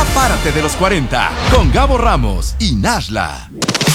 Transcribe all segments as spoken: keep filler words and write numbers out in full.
Párate de los cuarenta con Gabo Ramos y Nashla.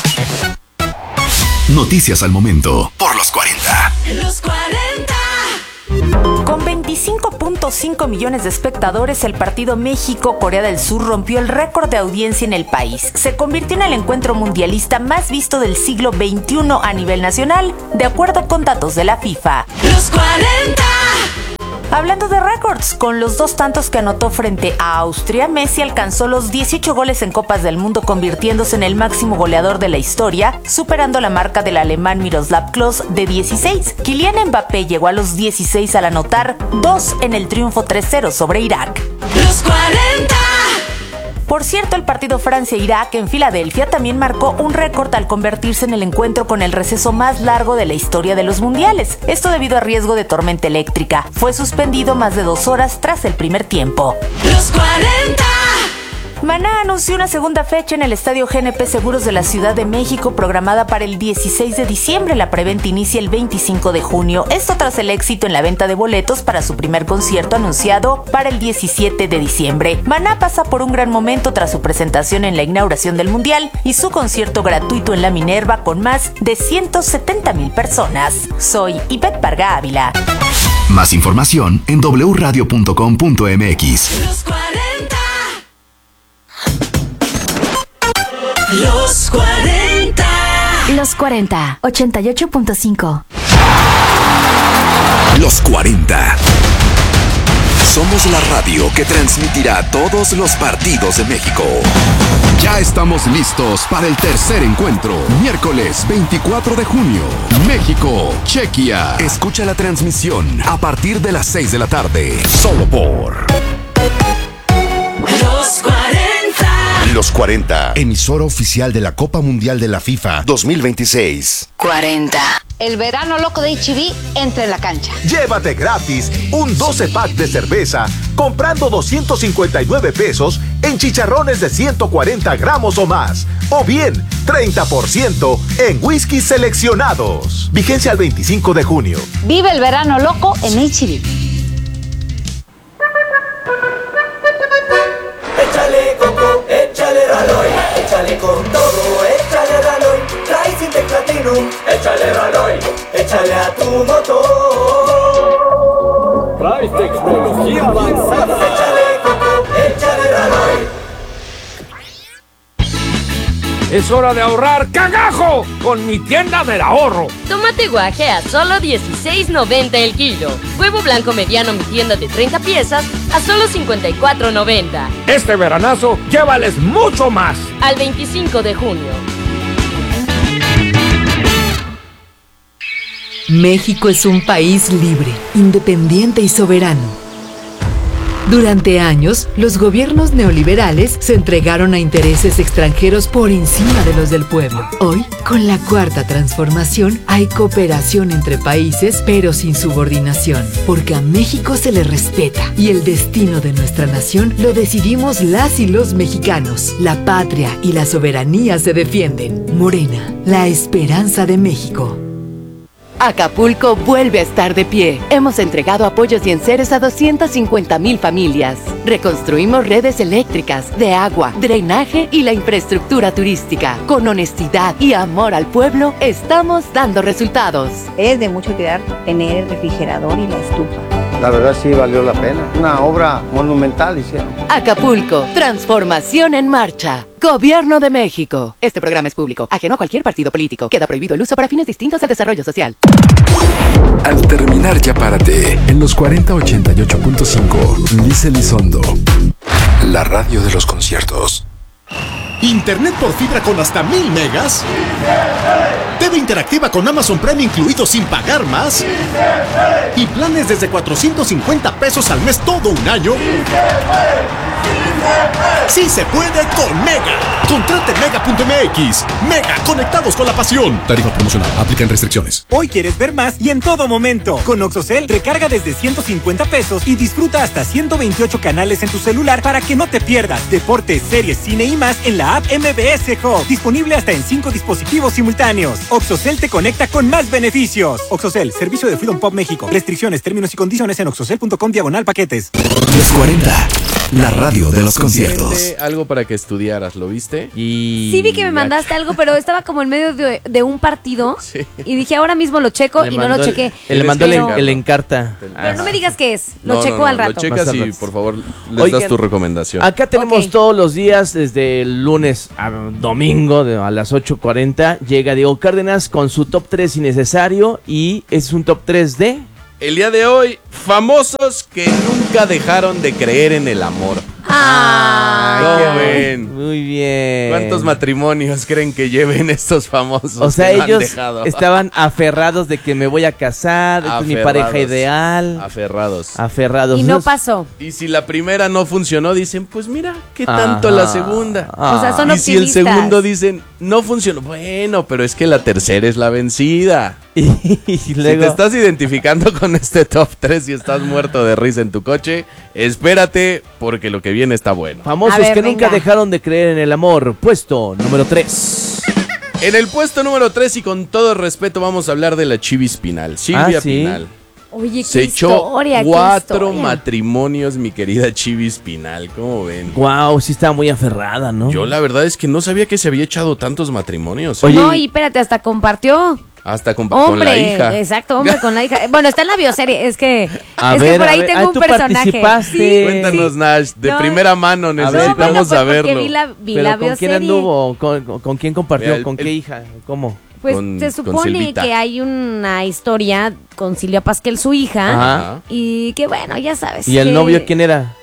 Noticias al momento por los cuarenta. Los cuarenta. Con veinticinco punto cinco millones de espectadores, el partido México-Corea del Sur rompió el récord de audiencia en el país. Se convirtió en el encuentro mundialista más visto del siglo veintiuno a nivel nacional, de acuerdo con datos de la FIFA. Los cuarenta. Hablando de récords, con los dos tantos que anotó frente a Austria, Messi alcanzó los dieciocho goles en Copas del Mundo, convirtiéndose en el máximo goleador de la historia, superando la marca del alemán Miroslav Klose de dieciséis. Kylian Mbappé llegó a los dieciséis al anotar dos en el triunfo tres cero sobre Irak. Los cuarenta. Por cierto, el partido Francia-Irak en Filadelfia también marcó un récord al convertirse en el encuentro con el receso más largo de la historia de los mundiales. Esto debido a riesgo de tormenta eléctrica. Fue suspendido más de dos horas tras el primer tiempo. Los cuarenta. Maná anunció una segunda fecha en el Estadio G N P Seguros de la Ciudad de México, programada para el dieciséis de diciembre. La preventa inicia el veinticinco de junio. Esto tras el éxito en la venta de boletos para su primer concierto anunciado para el diecisiete de diciembre. Maná pasa por un gran momento tras su presentación en la inauguración del Mundial y su concierto gratuito en la Minerva con más de ciento setenta mil personas. Soy Ivette Parga Ávila. Más información en doble u radio punto com punto m x. Los cuarenta. Los cuarenta. Los cuarenta, ochenta y ocho punto cinco. Los cuarenta. Somos la radio que transmitirá todos los partidos de México. Ya estamos listos para el tercer encuentro. Miércoles veinticuatro de junio. México, Chequia. Escucha la transmisión a partir de las seis de la tarde. Solo por Los cuarenta. Los cuarenta, emisora oficial de la Copa Mundial de la FIFA dos mil veintiséis. cuarenta. El verano loco de H E B entra en la cancha. Llévate gratis un doce pack de cerveza comprando doscientos cincuenta y nueve pesos en chicharrones de ciento cuarenta gramos o más. O bien, treinta por ciento en whisky seleccionados. Vigencia al veinticinco de junio. Vive el verano loco en H E B. Échale coco, échale Raloy, échale con todo, échale Raloy, trae Sintex Platinum, échale Raloy, échale a tu motor. Trae tecnología avanzada. Échale coco, échale Raloy. Es hora de ahorrar cagajo con mi tienda del ahorro. Tomate guaje a solo dieciséis noventa el kilo. Huevo blanco mediano mi tienda de treinta piezas a solo cincuenta y cuatro noventa. Este veranazo llévales mucho más. Al veinticinco de junio. México es un país libre, independiente y soberano. Durante años, los gobiernos neoliberales se entregaron a intereses extranjeros por encima de los del pueblo. Hoy, con la cuarta transformación, hay cooperación entre países, pero sin subordinación, porque a México se le respeta y el destino de nuestra nación lo decidimos las y los mexicanos. La patria y la soberanía se defienden. Morena, la esperanza de México. Acapulco vuelve a estar de pie. Hemos entregado apoyos y enseres a doscientas cincuenta mil familias. Reconstruimos redes eléctricas, de agua, drenaje y la infraestructura turística. Con honestidad y amor al pueblo, estamos dando resultados. Es de mucho cuidar tener el refrigerador y la estufa. La verdad sí valió la pena. Una obra monumental hicieron. Acapulco, transformación en marcha. Gobierno de México. Este programa es público, ajeno a cualquier partido político. Queda prohibido el uso para fines distintos al desarrollo social. Al terminar ya párate. En los cuarenta ochenta y ocho punto cinco, Lice Elizondo. La radio de los conciertos. Internet por fibra con hasta mil megas. T V interactiva con Amazon Prime incluido sin pagar más. Y planes desde cuatrocientos cincuenta pesos al mes todo un año. Sí se puede con Mega. Contrate mega punto m x. Mega, conectados con la pasión. Tarifa promocional, aplican restricciones. Hoy quieres ver más y en todo momento. Con Oxocel, recarga desde ciento cincuenta pesos y disfruta hasta ciento veintiocho canales en tu celular para que no te pierdas deportes, series, cine y más en la app M B S Hub. Disponible hasta en cinco dispositivos simultáneos. Oxocel te conecta con más beneficios. Oxocel, servicio de Freedom Pop México. Restricciones, términos y condiciones en oxocel punto com diagonal paquetes. Los cuarenta. la radio de los conciertos. Algo para que estudiaras, ¿lo viste? Y... Sí vi que me mandaste algo, pero estaba como en medio de, de un partido. Sí. Y dije, ahora mismo lo checo le y no lo chequé. El, le mandó pero, el encarta. Pero no me digas qué es, lo no, checo no, no, al rato. Lo checas y por favor les Oigan, das tu recomendación. Acá tenemos okay. todos los días, desde el lunes a domingo de, a las ocho cuarenta, llega Diego Cárdenas con su top tres innecesario y es un top tres de... El día de hoy, famosos que nunca dejaron de creer en el amor. Ah, ven? Muy bien. ¿Cuántos matrimonios creen que lleven estos famosos? O sea, que ellos estaban aferrados de que me voy a casar, esta es mi pareja ideal. Aferrados. Aferrados. Y no pasó. Y si la primera no funcionó, dicen, pues mira, ¿qué tanto Ajá. la segunda? O sea, son y optimistas. si el segundo dicen, no funcionó, bueno, pero es que la tercera es la vencida. Y, y luego... Si te estás identificando con este top tres y estás muerto de risa en tu coche, espérate porque lo que viene está bueno. Famosos ver, que venga. nunca dejaron de creer en el amor. Puesto número tres. En el puesto número tres y con todo respeto vamos a hablar de la Chivis Pinal. Silvia ¿Ah, sí? Pinal. Oye, qué Se echó historia, cuatro qué historia. matrimonios, mi querida Chivis Pinal. ¿Cómo ven? Wow, sí estaba muy aferrada, ¿no? Yo la verdad es que no sabía que se había echado tantos matrimonios. Oye, no, y espérate, hasta compartió. Hasta con, hombre, con la hija. Exacto, hombre, con la hija. Bueno, está en la bioserie, es que, a es ver, que por ahí ver, tengo ah, un tú personaje. Sí, Cuéntanos, sí. Nash, de no, primera mano necesitamos no, bueno, pues saberlo. Vi la, vi ¿Pero la con bioserie. quién anduvo? ¿Con, con, con quién compartió? Mira, el, ¿Con qué el, hija? ¿Cómo? Pues con, se supone que hay una historia con Silvia Pasquel, su hija, Ajá. y que bueno, ya sabes. ¿Y el que... novio quién era?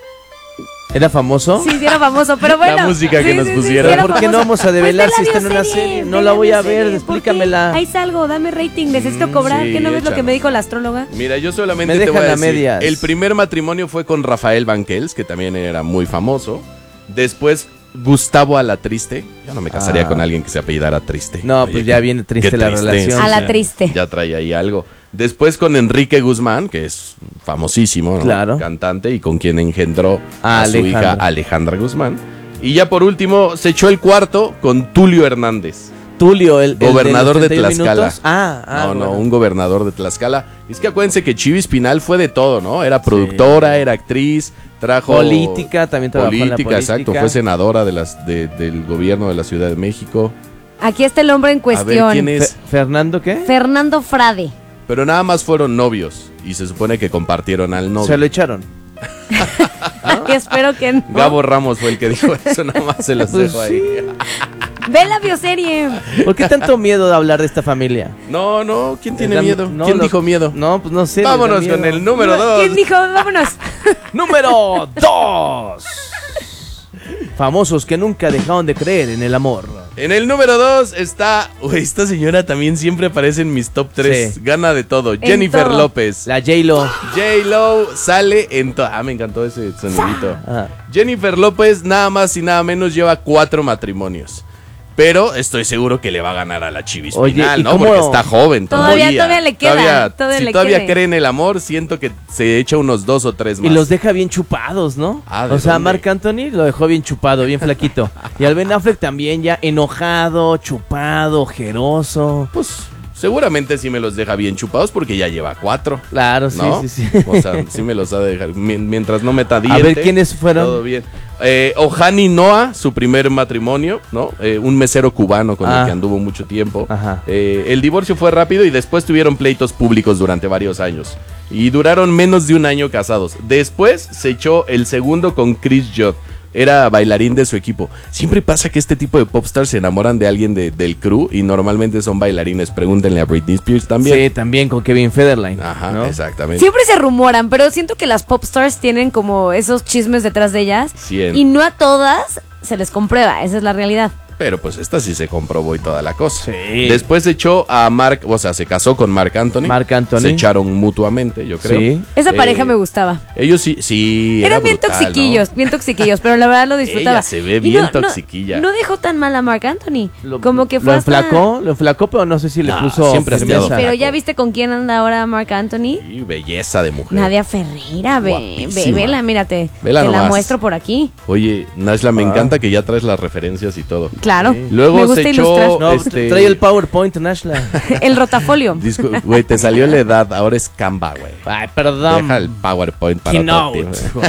¿Era famoso? Sí, sí era famoso, pero bueno. La música que sí, nos sí, pusieron. sí, ¿Por qué no vamos a develar pues si está en una serie? No la voy a ver, explícamela. Ahí salgo, dame rating, necesito cobrar. sí, ¿Qué no ves échanos. lo que me dijo la astróloga? Mira, yo solamente Me te voy a dejan a decir, medias. el primer matrimonio fue con Rafael Banquels, que también era muy famoso. Después, Gustavo Alatriste. Yo no me casaría Ah. con alguien que se apellidara Triste. No, Oye, pues ya qué- viene triste qué la tristeza. relación. A la triste. Ya trae ahí algo. Después con Enrique Guzmán, que es famosísimo, ¿no? Claro. Cantante y con quien engendró a, A su hija Alejandra. Alejandra Guzmán. Y ya por último se echó el cuarto con Tulio Hernández, Tulio, el, el gobernador los de treinta y uno Tlaxcala. minutos. Ah, ah, no, no, bueno. un gobernador de Tlaxcala. Es que acuérdense que Chivis Pinal fue de todo, ¿no? Era productora, era actriz, trajo... Política, también trabajó en la política, política. exacto. Fue senadora de las, de- del gobierno de la Ciudad de México. Aquí está el hombre en cuestión. A ver, ¿quién es? Fe- ¿Fernando qué? Fernando Frade. Pero nada más fueron novios y se supone que compartieron al novio. Se lo echaron. Y espero que no. Gabo Ramos fue el que dijo eso, nada más se los Pues dejo ahí. Ve la bioserie. ¿Por qué tanto miedo de hablar de esta familia? No, no, ¿quién tiene Les da- miedo? no, ¿Quién los- dijo miedo? No, pues no sé. les da Vámonos miedo. con el número dos. ¿Quién dijo? Vámonos. Número dos. Famosos que nunca dejaron de creer en el amor. En el número dos está... Uy, esta señora también siempre aparece en mis top tres. Sí. Gana de todo. Jennifer todo. López. La J-Lo. J-Lo sale en todo. Ah, me encantó ese sonidito. Ah. Jennifer López nada más y nada menos lleva cuatro matrimonios. Pero estoy seguro que le va a ganar a la Chivis Oye, Pinal, ¿y ¿no? cómo? Porque está joven Todavía- todavía. todavía le queda, Todavía, todavía si le todavía queda. cree en el amor, siento que se echa unos dos o tres más. Y los deja bien chupados, ¿no? Ah, ¿de o sea, dónde? Marc Anthony lo dejó bien chupado, bien flaquito. Y al Ben Affleck también ya enojado, chupado, ojeroso. Pues seguramente sí me los deja bien chupados porque ya lleva cuatro. Claro, sí, ¿no? sí, sí. O sea, sí me los ha de dejar. Mi- Mientras no meta diente. A ver, ¿quiénes fueron? Todo bien. Eh, Ohani Noah, su primer matrimonio, ¿no? Eh, un mesero cubano con Ah. el que anduvo mucho tiempo. Ajá. Eh, el divorcio fue rápido y después tuvieron pleitos públicos durante varios años. Y duraron menos de un año casados. Después se echó el segundo con Chris Judd. Era bailarín de su equipo. Siempre pasa que este tipo de popstars se enamoran de alguien de- del crew y normalmente son bailarines. Pregúntenle a Britney Spears también. Sí, también con Kevin Federline. Ajá, ¿no? exactamente. Siempre se rumoran, pero siento que las popstars tienen como esos chismes detrás de ellas. Cien. Y no a todas se les comprueba, esa es la realidad. Pero pues esta sí se comprobó y toda la cosa. Sí. Después se echó a Mark, o sea, se casó con Mark Anthony. Marc Anthony. Se echaron mutuamente, yo creo. Sí. Esa Eh, pareja me gustaba. Ellos sí, sí. Eran era bien brutal, toxiquillos, ¿no? bien toxiquillos, pero la verdad lo disfrutaba. Ella se ve Y bien no- no- toxiquilla. No, dejó tan mal a Marc Anthony. Lo- como que fue Lo hasta- enflacó, lo enflacó, pero no sé si le No, puso siempre ha estado firmeza. Pero flaco. ya viste con quién anda ahora Marc Anthony. Sí, belleza de mujer. Nadia Ferreira, ve, ve, Guapísima. vela, mírate. Vela Te la nomás. muestro por aquí. Oye, Nashla, me Ah. encanta que ya traes las referencias y todo. Claro. Sí. Luego me gusta se ilustrar. echó, No, este... trae el PowerPoint, Nashla. El rotafolio. Discu- Güey, te salió la edad, ahora es Canva, güey. Ay, perdón. Deja el PowerPoint para Keynote, otro tiempo.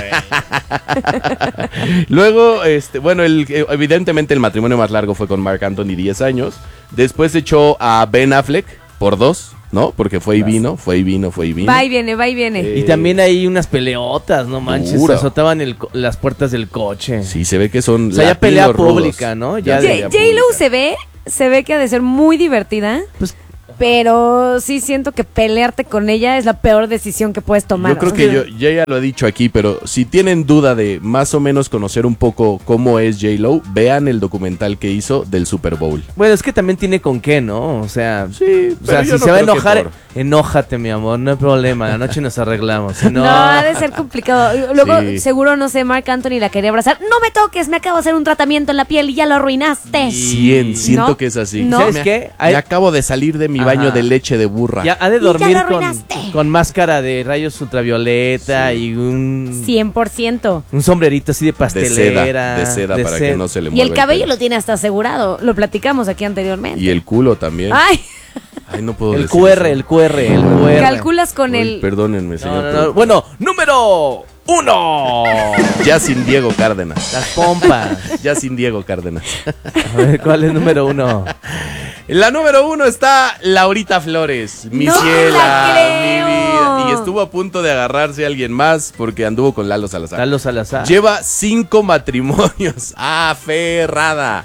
Luego, este, bueno, el, evidentemente el matrimonio más largo fue con Marc Anthony, diez años. Después se echó a Ben Affleck por dos, ¿no? Porque fue y vino, fue y vino, fue y vino. Va y viene, va y viene. Eh, Y también hay unas peleotas, no manches. Duro. Se azotaban el co- las puertas del coche. Sí, se ve que son O sea, ya latinos pelea rudos. pública, ¿no? Ya Ya de- pelea J- J-Lo pública. se ve, se ve que ha de ser muy divertida. Pues, pero sí siento que pelearte con ella es la peor decisión que puedes tomar. Yo creo que yo, yo ya lo he dicho aquí, pero si tienen duda de más o menos conocer un poco cómo es J-Lo, vean el documental que hizo del Super Bowl. Bueno, es que también tiene con qué, ¿no? O sea, Sí, o sea pero si yo se no va a creo que enojar, por- enójate, mi amor, no hay problema. La noche nos arreglamos. Si no, No, ha de ser complicado. Luego, Sí. seguro, no sé, Marc Anthony la quería abrazar. No me toques, me acabo de hacer un tratamiento en la piel y ya lo arruinaste. cien, siento ¿No? que es así. ¿No? ¿Sabes Me- qué? Me Hay- acabo de salir de mi Ajá. baño de leche de burra. ya ha de Y ya dormir lo con, arruinaste. con máscara de rayos ultravioleta y un, cien por ciento. un sombrerito así de de pastelera. seda, de seda para seda. que no se le Y mueva el cabello pelo. lo tiene hasta asegurado. Lo platicamos aquí anteriormente. Y el culo también. Ay, Ay, no puedo El decir Q R, eso. el Q R, el Q R. calculas con Uy, el... Perdónenme, No, señor. no, pero- no. Bueno, número uno. Ya sin Diego Cárdenas. Las pompas. Ya sin Diego Cárdenas. A ver, ¿cuál es número uno? En la número uno está Laurita Flores, mi ¡No ciela, la creo! mi vida. Y estuvo a punto de agarrarse a alguien más porque anduvo con Lalo Salazar. Lalo Salazar. Lleva cinco matrimonios. Aferrada.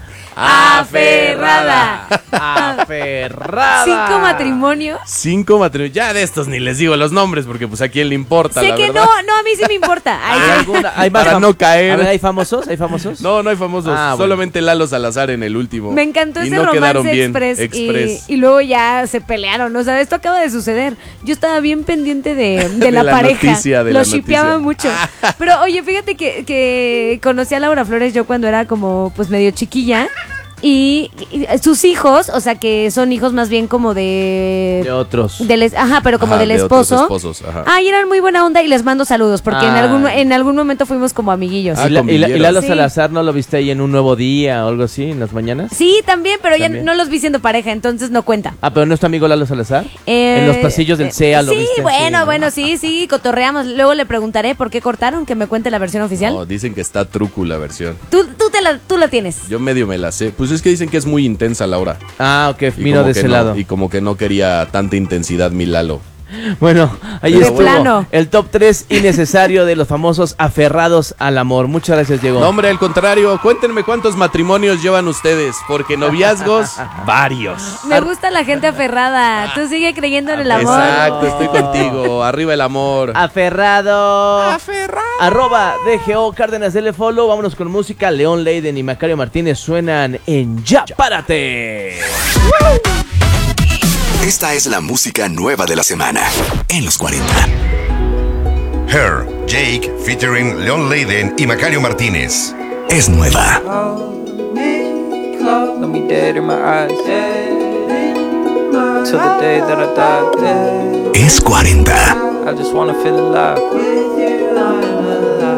Aferrada. Aferrada. Cinco matrimonios. Cinco matrimonios. Ya de estos ni les digo los nombres porque pues a quién le importa, Sé la que verdad. no, no, a mí sí me importa. Ay, ¿Hay sí. alguna? ¿Hay más Para fam- no caer. A ver, ¿hay famosos? ¿Hay famosos? No, no hay famosos. Ah, bueno. Solamente Lalo Salazar en el último. Me encantó y ese no quedaron romance bien. express, Express. Y, y luego ya se pelearon. O sea, esto acaba de suceder. Yo estaba bien pendiente de, de De la, la pareja. noticia, de Lo la shipeaba noticia. mucho. Pero oye, fíjate que, que conocí a Laura Flores yo cuando era como pues medio chiquilla. Y, y sus hijos, o sea que son hijos más bien como de... De otros. del es- ajá, pero como Ajá, del de otros esposo. esposos, ajá. Ay, eran muy buena onda y les mando saludos porque en Ah. algún en algún momento fuimos como amiguillos. Ah, ¿Y, la- y la- y Lalo Sí. Salazar no lo viste ahí en Un Nuevo Día o algo así en las mañanas? Sí, también, pero También. ya no los vi siendo pareja, entonces no cuenta. Ah, pero ¿no es tu amigo Lalo Salazar? Eh, en los pasillos del C E A lo sí, viste. bueno, así, ¿no? bueno, sí, sí, cotorreamos. Luego le preguntaré por qué cortaron, que me cuente la versión oficial. No, dicen que está truco la versión. Tú, tú, te la, tú la tienes. Yo medio me la sé. Pues es que dicen que es muy intensa Laura. Ah, ok, Y vino como de que ese no- lado. Y como que no quería tanta intensidad mi Lalo. Bueno, ahí De estuvo plano. el top tres innecesario de los famosos aferrados al amor. Muchas gracias, Diego. No, hombre, al contrario, cuéntenme cuántos matrimonios llevan ustedes, porque noviazgos, varios. Me gusta la gente aferrada. Tú sigue creyendo en el amor. Exacto, estoy contigo. Arriba el amor. Aferrado. Aferrado. Arroba D G O Cárdenas, dele follow. Vámonos con música. León Leiden y Macario Martínez suenan en Ya Párate. Esta es la música nueva de la semana en los cuarenta. Her, Jake, featuring Leon Leiden y Macario Martínez. Es nueva. Look me dead in my eyes. Till the day that I die. Es cuarenta. I just wanna feel alive.